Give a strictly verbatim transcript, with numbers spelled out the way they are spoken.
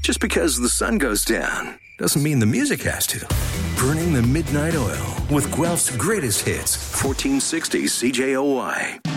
Just because the sun goes down doesn't mean the music has to. Burning the Midnight Oil with Guelph's greatest hits, fourteen sixty C J O Y.